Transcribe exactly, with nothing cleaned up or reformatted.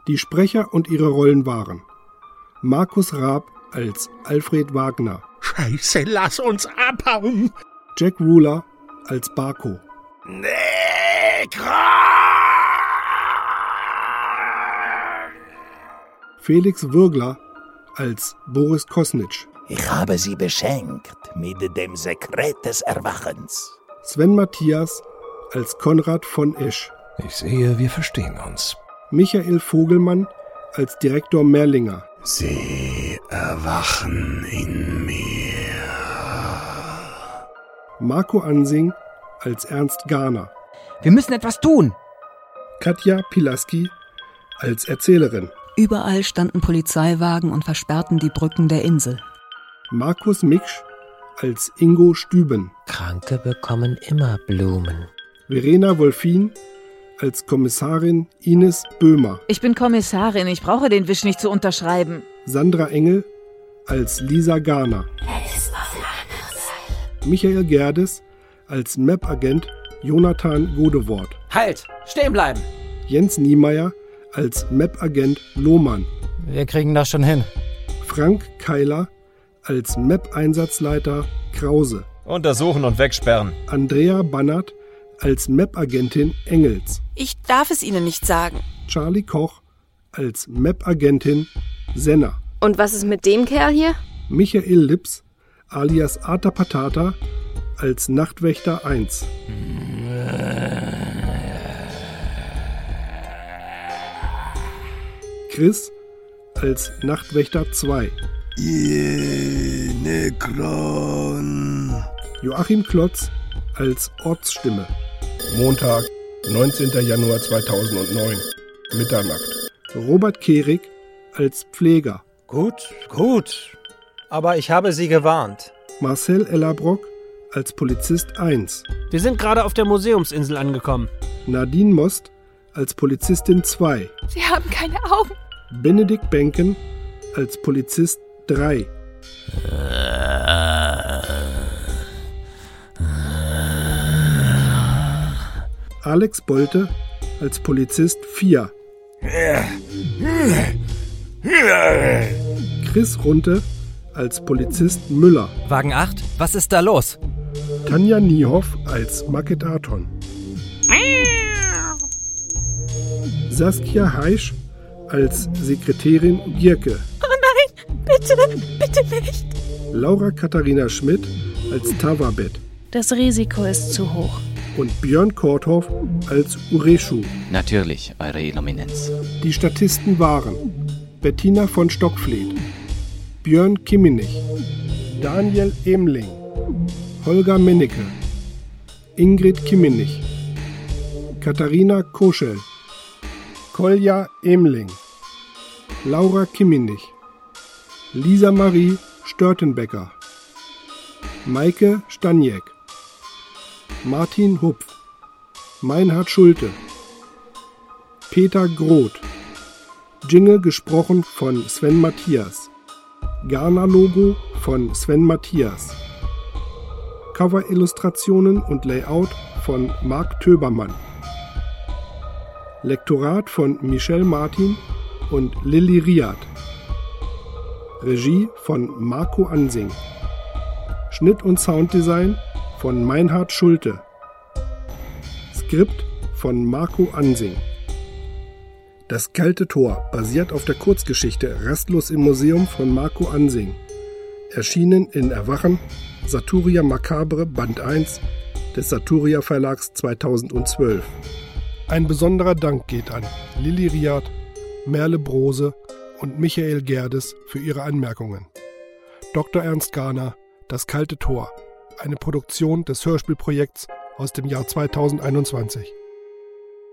Die Sprecher und ihre Rollen waren Markus Raab als Alfred Wagner. Scheiße, lass uns abhauen! Jack Ruler als Barko. Negra! Felix Würgler als Boris Kosnitsch. Ich habe sie beschenkt mit dem Sekret des Erwachens. Sven Matthias als Konrad von Esch. Ich sehe, wir verstehen uns. Michael Vogelmann als Direktor Merlinger. Sie erwachen in mir. Marco Ansing als Ernst Garner. Wir müssen etwas tun. Katja Pilaski als Erzählerin. Überall standen Polizeiwagen und versperrten die Brücken der Insel. Markus Miksch als Ingo Stüben. Kranke bekommen immer Blumen. Verena Wolfin als Kommissarin Ines Böhmer. Ich bin Kommissarin, ich brauche den Wisch nicht zu unterschreiben. Sandra Engel als Lisa Garner. Michael Gerdes als M A P-Agent Jonathan Godewort. Halt! Stehen bleiben! Jens Niemeyer als M A P-Agent Lohmann. Wir kriegen das schon hin. Frank Keiler als M A P-Einsatzleiter Krause. Untersuchen und wegsperren. Andrea Bannert als M A P-Agentin Engels. Ich darf es Ihnen nicht sagen. Charlie Koch als M A P-Agentin Senner. Und was ist mit dem Kerl hier? Michael Lips alias Ata Patata als Nachtwächter eins. Chris als Nachtwächter zwei. Yeah, Necron. Joachim Klotz als Ortsstimme. Montag, neunzehnten Januar zweitausendneun, Mitternacht. Robert Kehrig als Pfleger. Gut, gut. Aber ich habe Sie gewarnt. Marcel Ellerbrock als Polizist eins. Wir sind gerade auf der Museumsinsel angekommen. Nadine Most als Polizistin zwei. Sie haben keine Augen. Benedikt Benken als Polizist drei. Alex Bolte als Polizist vier. Chris Runte als Polizist Müller. Wagen acht, was ist da los? Tanja Niehoff als Market Arton. Saskia Heisch als Sekretärin Gierke. Oh nein, bitte, bitte nicht. Laura Katharina Schmidt als Tavabet. Das Risiko ist zu hoch. Und Björn Korthoff als Ureschu. Natürlich, Eure Eminenz. Die Statisten waren Bettina von Stockfleet, Björn Kimminich, Daniel Emling, Holger Mennecke, Ingrid Kimminich, Katharina Koschel, Kolja Emling, Laura Kimminich, Lisa Marie Störtenbecker, Maike Staniek, Martin Hupf, Meinhard Schulte, Peter Groth. Jingle gesprochen von Sven Matthias. Garner-Logo von Sven Matthias. Cover-Illustrationen und Layout von Marc Töbermann. Lektorat von Michel Martin und Lilly Riad. Regie von Marco Ansing. Schnitt und Sounddesign von Meinhard Schulte. Skript von Marco Ansing. Das kalte Tor basiert auf der Kurzgeschichte Rastlos im Museum von Marco Ansing. Erschienen in Erwachen, Saturia Macabre Band eins des Saturia Verlags zweitausendzwölf. Ein besonderer Dank geht an Lilly Riad, Merle Brose und Michael Gerdes für ihre Anmerkungen. Doktor Ernst Garner, Das kalte Tor, eine Produktion des Hörspielprojekts aus dem Jahr zweitausendeinundzwanzig.